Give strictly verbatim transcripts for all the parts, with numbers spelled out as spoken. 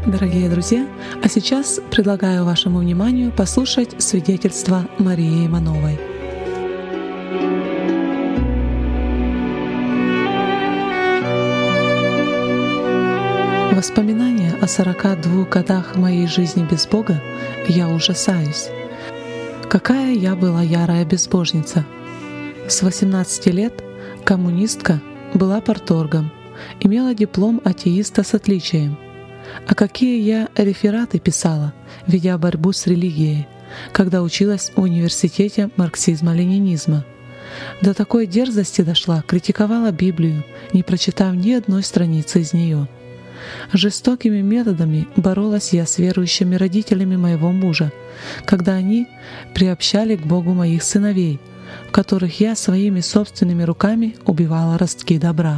Дорогие друзья, а сейчас предлагаю вашему вниманию послушать свидетельство Марии Ивановой. Воспоминания о сорока двух годах моей жизни без Бога я ужасаюсь. Какая я была ярая безбожница! С восемнадцати лет коммунистка, была парторгом, имела диплом атеиста с отличием. А какие я рефераты писала, ведя борьбу с религией, когда училась в университете марксизма-ленинизма. До такой дерзости дошла, критиковала Библию, не прочитав ни одной страницы из нее. Жестокими методами боролась я с верующими родителями моего мужа, когда они приобщали к Богу моих сыновей, в которых я своими собственными руками убивала ростки добра.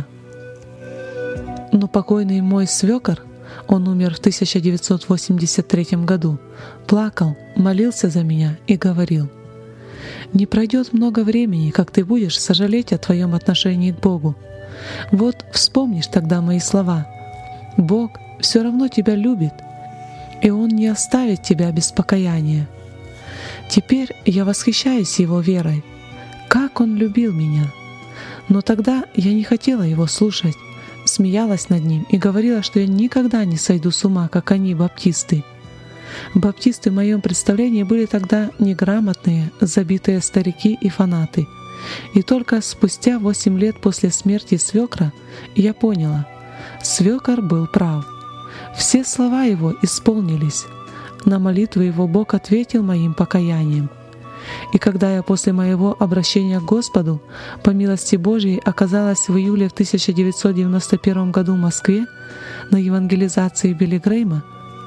Но покойный мой свекор, он умер в тысяча девятьсот восемьдесят третьем году, плакал, молился за меня и говорил: «Не пройдет много времени, как ты будешь сожалеть о твоем отношении к Богу. Вот вспомнишь тогда мои слова. Бог все равно тебя любит, и Он не оставит тебя без покаяния». Теперь я восхищаюсь Его верой. Как Он любил меня! Но тогда я не хотела Его слушать, смеялась над Ним и говорила, что я никогда не сойду с ума, как они, баптисты. Баптисты в моем представлении были тогда неграмотные, забитые старики и фанаты. И только спустя восемь лет после смерти свекра я поняла — свекор был прав. Все слова его исполнились. На молитвы его Бог ответил моим покаянием. И когда я после моего обращения к Господу по милости Божьей оказалась в июле в тысяча девятьсот девяносто первом году в Москве на евангелизации Билли Грэйма,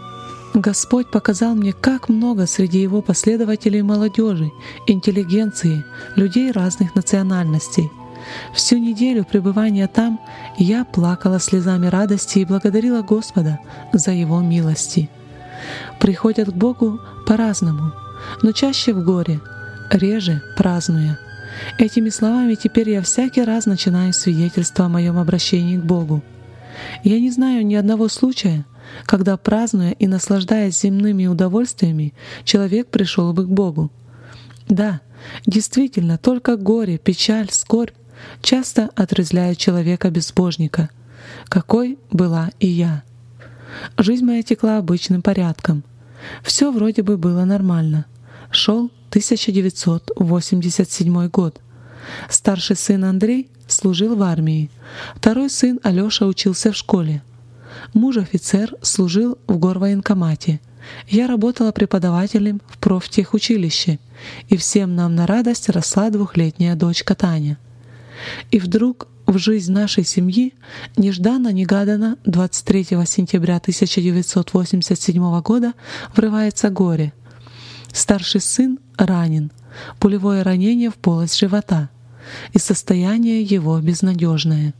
Господь показал мне, как много среди Его последователей молодежи, интеллигенции, людей разных национальностей. Всю неделю пребывания там я плакала слезами радости и благодарила Господа за Его милости. Приходят к Богу по-разному, но чаще в горе, реже празднуя. Этими словами теперь я всякий раз начинаю свидетельство о моем обращении к Богу. Я не знаю ни одного случая, когда, празднуя и наслаждаясь земными удовольствиями, человек пришел бы к Богу. Да, действительно, только горе, печаль, скорбь часто отрезвляют человека-безбожника, какой была и я. Жизнь моя текла обычным порядком. Все вроде бы было нормально. Шел тысяча девятьсот восемьдесят седьмой год. Старший сын Андрей служил в армии. Второй сын Алёша учился в школе. Муж офицер служил в горвоенкомате. Я работала преподавателем в профтехучилище, и всем нам на радость росла двухлетняя дочка Таня. И вдруг в жизнь нашей семьи нежданно-негаданно двадцать третьего сентября тысяча девятьсот восемьдесят седьмого года врывается горе. Старший сын ранен, пулевое ранение в полость живота, и состояние его безнадежное.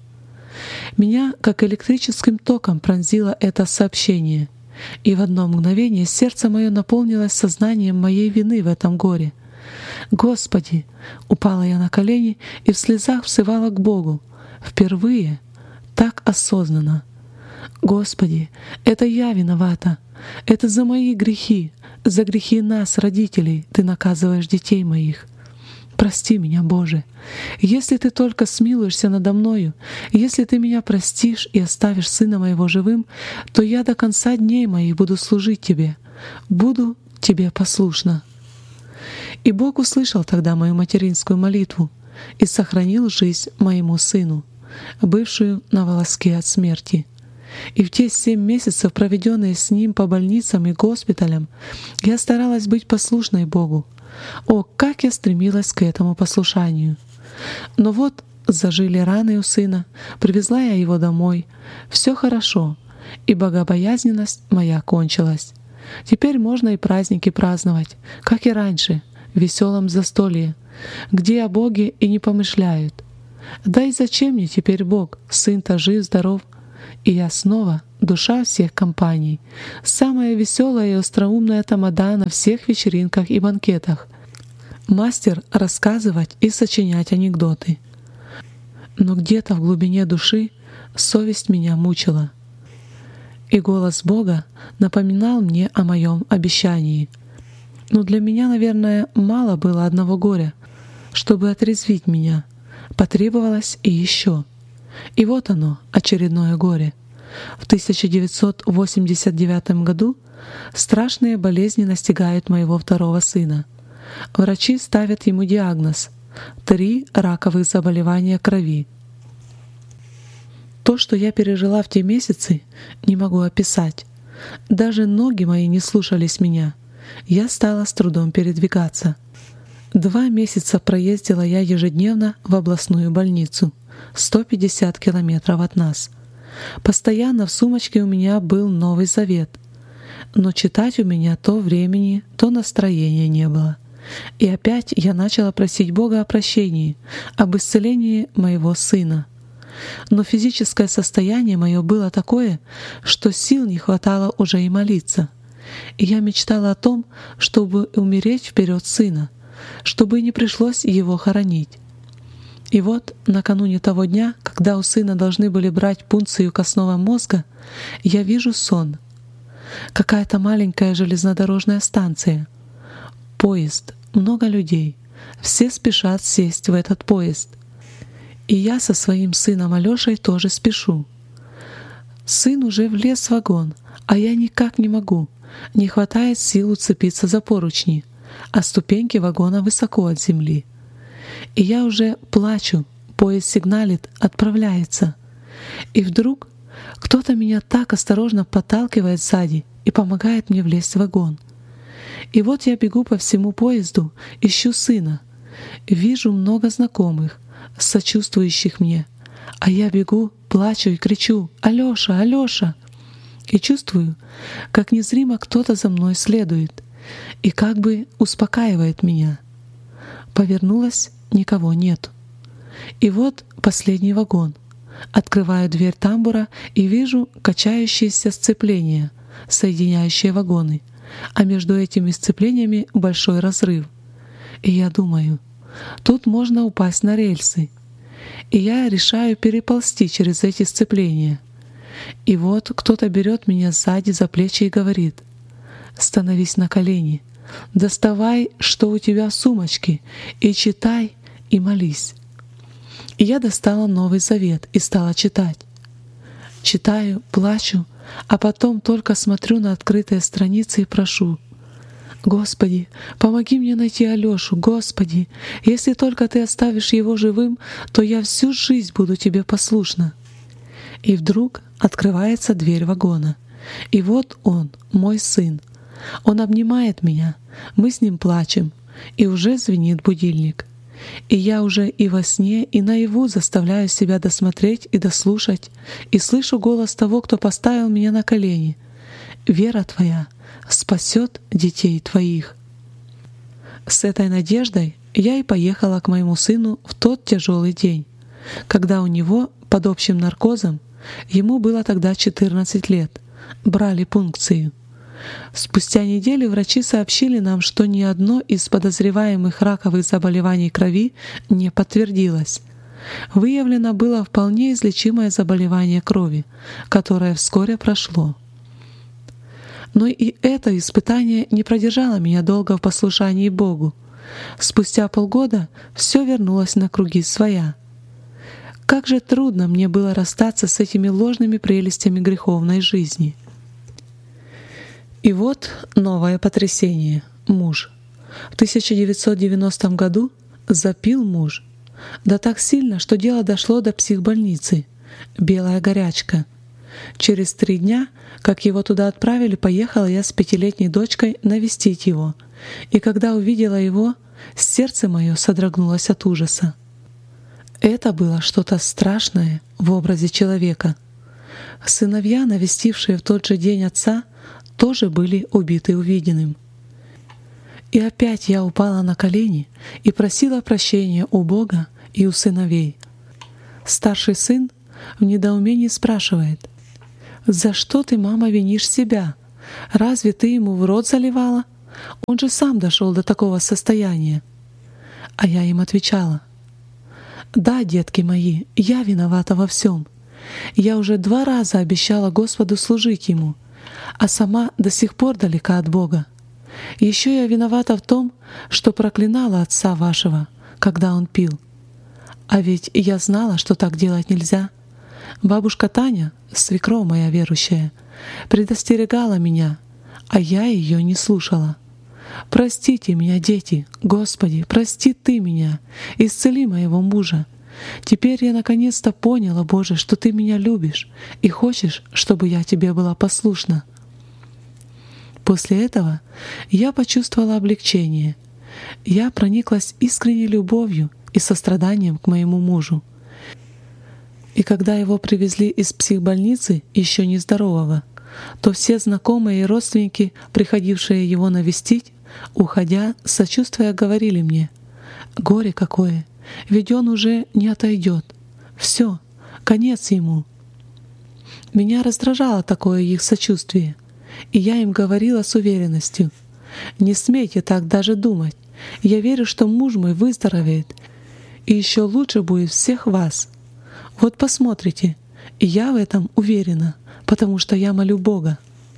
Меня как электрическим током пронзило это сообщение, и в одно мгновение сердце мое наполнилось сознанием моей вины в этом горе. «Господи!» — упала я на колени и в слезах взывала к Богу, впервые так осознанно. «Господи, это я виновата, это за мои грехи, за грехи нас, родителей, Ты наказываешь детей моих. Прости меня, Боже. Если Ты только смилуешься надо мною, если Ты меня простишь и оставишь сына моего живым, то я до конца дней моих буду служить Тебе, буду Тебе послушна». И Бог услышал тогда мою материнскую молитву и сохранил жизнь моему сыну, бывшую на волоске от смерти. И в те семь месяцев, проведенные с ним по больницам и госпиталям, я старалась быть послушной Богу. О, как я стремилась к этому послушанию! Но вот зажили раны у сына, привезла я его домой. Все хорошо, и богобоязненность моя кончилась. Теперь можно и праздники праздновать, как и раньше, в веселом застолье, где о Боге и не помышляют. Да и зачем мне теперь Бог? Сын-то жив, здоров. И я снова душа всех компаний, самая веселая и остроумная тамада на всех вечеринках и банкетах, мастер рассказывать и сочинять анекдоты. Но где-то в глубине души совесть меня мучила. и голос Бога напоминал мне о моем обещании. Но для меня, наверное, мало было одного горя, чтобы отрезвить меня. Потребовалось и еще. И вот оно, очередное горе. В тысяча девятьсот восемьдесят девятом году страшные болезни настигают моего второго сына. Врачи ставят ему диагноз — три раковых заболевания крови. То, что я пережила в те месяцы, не могу описать. Даже ноги мои не слушались меня. Я стала с трудом передвигаться. Два месяца проездила я ежедневно в областную больницу, сто пятьдесят километров от нас. Постоянно в сумочке у меня был Новый Завет, но читать у меня то времени, то настроения не было. И опять я начала просить Бога о прощении, об исцелении моего сына. Но физическое состояние мое было такое, что сил не хватало уже и молиться. И я мечтала о том, чтобы умереть вперед сына, чтобы не пришлось его хоронить. И вот накануне того дня, когда у сына должны были брать пункцию костного мозга, я вижу сон. Какая-то маленькая железнодорожная станция. Поезд, много людей. Все спешат сесть в этот поезд. И я со своим сыном Алёшей тоже спешу. Сын уже влез в вагон, а я никак не могу. Не хватает сил уцепиться за поручни, а ступеньки вагона высоко от земли. И я уже плачу, поезд сигналит, отправляется. И вдруг кто-то меня так осторожно подталкивает сзади и помогает мне влезть в вагон. И вот я бегу по всему поезду, ищу сына. Вижу много знакомых, сочувствующих мне. А я бегу, плачу и кричу: «Алёша, Алёша!» И чувствую, как незримо кто-то за мной следует и как бы успокаивает меня. Повернулась — никого нет. И вот последний вагон. Открываю дверь тамбура и вижу качающиеся сцепления, соединяющие вагоны, а между этими сцеплениями большой разрыв. И я думаю, тут можно упасть на рельсы. И я решаю переползти через эти сцепления. И вот кто-то берет меня сзади за плечи и говорит: «Становись на колени, доставай, что у тебя в сумочке, и читай, и молись». И я достала Новый Завет и стала читать. Читаю, плачу, а потом только смотрю на открытые страницы и прошу: «Господи, помоги мне найти Алёшу, Господи! Если только Ты оставишь его живым, то я всю жизнь буду Тебе послушна». И вдруг открывается дверь вагона. И вот он, мой сын. Он обнимает меня, мы с ним плачем, и уже звенит будильник. И я уже и во сне, и наяву заставляю себя досмотреть и дослушать, и слышу голос того, кто поставил меня на колени: «Вера твоя спасет детей твоих». С этой надеждой я и поехала к моему сыну в тот тяжелый день, когда у него под общим наркозом, ему было тогда четырнадцать лет, брали пункцию. Спустя неделю врачи сообщили нам, что ни одно из подозреваемых раковых заболеваний крови не подтвердилось. Выявлено было вполне излечимое заболевание крови, которое вскоре прошло. Но и это испытание не продержало меня долго в послушании Богу. Спустя полгода все вернулось на круги своя. Как же трудно мне было расстаться с этими ложными прелестями греховной жизни. И вот новое потрясение — муж. В тысяча девятьсот девяностом году запил муж. Да так сильно, что дело дошло до психбольницы. Белая горячка. Через три дня, как его туда отправили, поехала я с пятилетней дочкой навестить его. И когда увидела его, сердце мое содрогнулось от ужаса. Это было что-то страшное в образе человека. Сыновья, навестившие в тот же день отца, тоже были убиты увиденным. И опять я упала на колени и просила прощения у Бога и у сыновей. Старший сын в недоумении спрашивает: «За что ты, мама, винишь себя? Разве ты ему в рот заливала? Он же сам дошел до такого состояния». А я им отвечала: «Да, детки мои, я виновата во всем. Я уже два раза обещала Господу служить Ему, а сама до сих пор далека от Бога. Еще я виновата в том, что проклинала отца вашего, когда он пил. А ведь я знала, что так делать нельзя. Бабушка Таня, свекровь моя верующая, предостерегала меня, а я ее не слушала. Простите меня, дети, Господи, прости Ты меня, исцели моего мужа. Теперь я наконец-то поняла, Боже, что Ты меня любишь и хочешь, чтобы я Тебе была послушна. После этого я почувствовала облегчение. Я прониклась искренней любовью и состраданием к моему мужу. И когда его привезли из психбольницы, еще нездорового, то все знакомые и родственники, приходившие его навестить, уходя, сочувствуя, говорили мне: «Горе какое! Ведь он уже не отойдет. Все, конец ему». Меня раздражало такое их сочувствие, и я им говорила с уверенностью: «Не смейте так даже думать. Я верю, что муж мой выздоровеет, и еще лучше будет всех вас. Вот посмотрите, и я в этом уверена, потому что я молю Бога».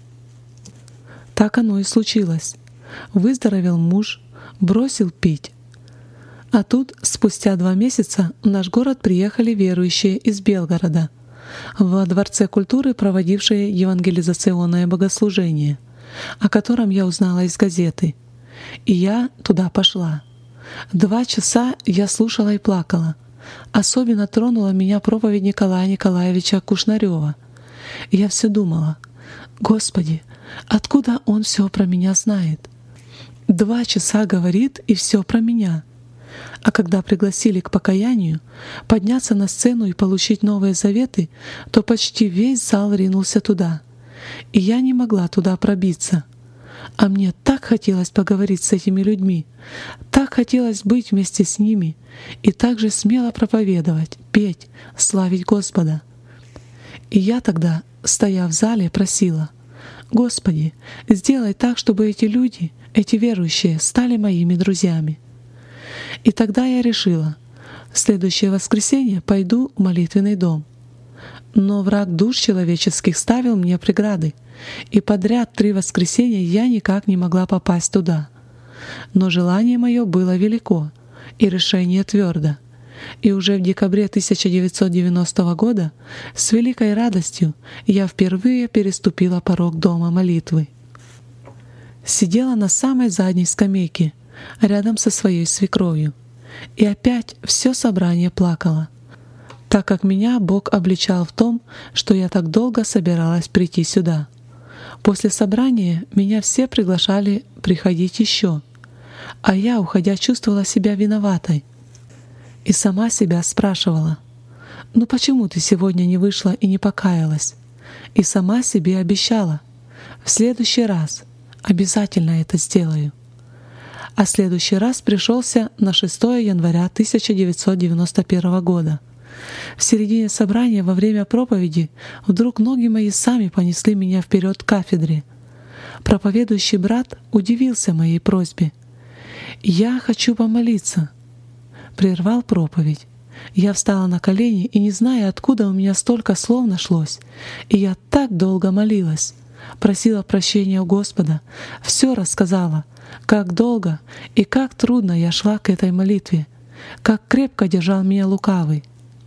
Так оно и случилось. Выздоровел муж, бросил пить. А тут, спустя два месяца, в наш город приехали верующие из Белгорода, во Дворце культуры проводившие евангелизационное богослужение, о котором я узнала из газеты. И я туда пошла. Два часа я слушала и плакала. Особенно тронула меня проповедь Николая Николаевича Кушнарёва. И я все думала: «Господи, откуда он все про меня знает? Два часа говорит, и все про меня». А когда пригласили к покаянию, подняться на сцену и получить новые заветы, то почти весь зал ринулся туда. И я не могла туда пробиться. А мне так хотелось поговорить с этими людьми, так хотелось быть вместе с ними и так же смело проповедовать, петь, славить Господа. И я тогда, стоя в зале, просила: «Господи, сделай так, чтобы эти люди, эти верующие, стали моими друзьями». И тогда я решила: в следующее воскресенье пойду в молитвенный дом. Но враг душ человеческих ставил мне преграды, и подряд три воскресенья я никак не могла попасть туда. Но желание мое было велико, и решение твердо. И уже в декабре тысяча девятьсот девяностого года с великой радостью я впервые переступила порог дома молитвы. Сидела на самой задней скамейке, рядом со своей свекровью, и опять все собрание плакало, так как меня Бог обличал в том, что я так долго собиралась прийти сюда. После собрания меня все приглашали приходить еще, а я, уходя, чувствовала себя виноватой и сама себя спрашивала: «Ну почему ты сегодня не вышла и не покаялась?» И сама себе обещала: «В следующий раз обязательно это сделаю». А следующий раз пришелся на шестое января тысяча девятьсот девяносто первого года. В середине собрания во время проповеди вдруг ноги мои сами понесли меня вперед к кафедре. Проповедующий брат удивился моей просьбе. «Я хочу помолиться», — прервал проповедь. Я встала на колени и, не зная, откуда у меня столько слов нашлось, и я так долго молилась, просила прощения у Господа, все рассказала, как долго и как трудно я шла к этой молитве, как крепко держал меня лукавый.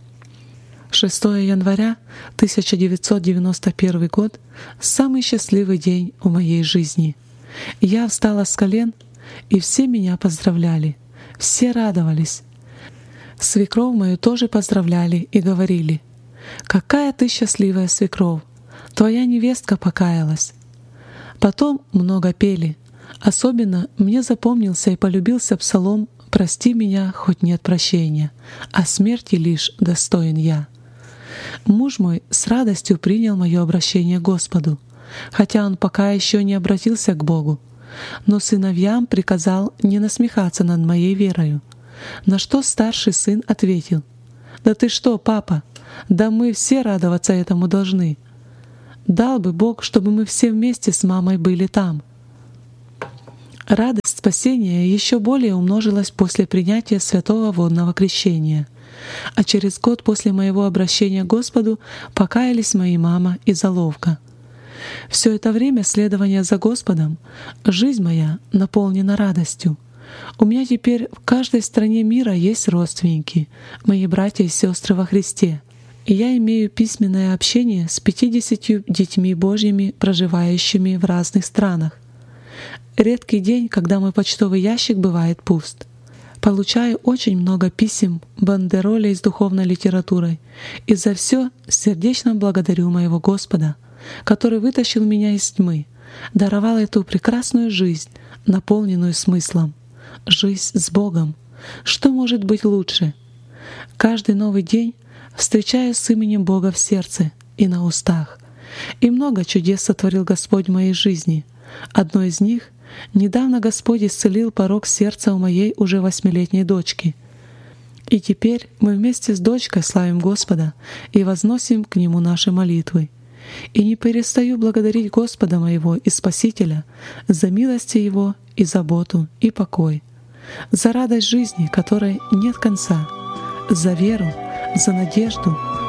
шестое января тысяча девятьсот девяносто первый год — самый счастливый день в моей жизни. Я встала с колен, и все меня поздравляли, все радовались. Свекровь мою тоже поздравляли и говорили: «Какая ты счастливая свекровь! Твоя невестка покаялась». Потом много пели. Особенно мне запомнился и полюбился псалом «Прости меня, хоть нет прощения, а смерти лишь достоин я». Муж мой с радостью принял мое обращение к Господу, хотя он пока еще не обратился к Богу, но сыновьям приказал не насмехаться над моей верою, на что старший сын ответил: «Да ты что, папа, да мы все радоваться этому должны. Дал бы Бог, чтобы мы все вместе с мамой были там». Радость спасения еще более умножилась после принятия святого водного крещения. А через год после моего обращения к Господу покаялись мои мама и Золовка. Все это время следования за Господом жизнь моя наполнена радостью. У меня теперь в каждой стране мира есть родственники, мои братья и сестры во Христе, и я имею письменное общение с пятьюдесятью детьми Божьими, проживающими в разных странах. Редкий день, когда мой почтовый ящик бывает пуст. Получаю очень много писем, бандеролей с духовной литературой, и за все сердечно благодарю моего Господа, который вытащил меня из тьмы, даровал эту прекрасную жизнь, наполненную смыслом. Жизнь с Богом. Что может быть лучше? Каждый новый день встречаюсь с именем Бога в сердце и на устах. И много чудес сотворил Господь в моей жизни. Одно из них — недавно Господь исцелил порок сердца у моей уже восьмилетней дочки. И теперь мы вместе с дочкой славим Господа и возносим к Нему наши молитвы. И не перестаю благодарить Господа моего и Спасителя за милости Его и заботу и покой, за радость жизни, которой нет конца, за веру, за надежду,